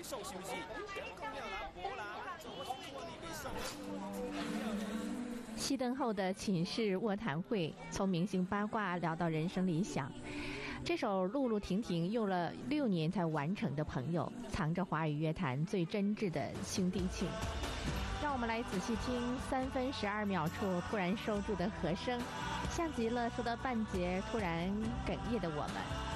手是不是？ 熄灯后的寝室卧谈会，从明星八卦聊到人生理想。这首露露婷婷用了6年才完成的《朋友》，藏着华语乐坛最真挚的兄弟情。让我们来仔细听3分12秒处突然收住的和声，像极了说到半截突然哽咽的我们。